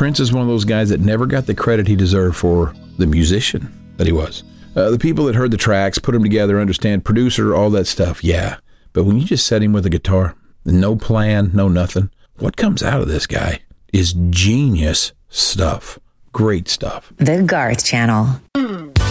Prince is one of those guys that never got the credit he deserved for the musician that he was. The people that heard the tracks, put them together, understand, producer, all that stuff, yeah. But when you just set him with a guitar, no plan, no nothing, what comes out of this guy is genius stuff. Great stuff. The Garth Channel.